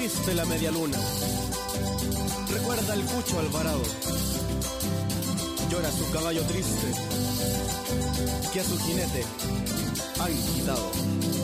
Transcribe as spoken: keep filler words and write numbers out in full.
triste la media luna. Recuerda el Cucho Alvarado, llora su caballo triste, que a su jinete han quitado.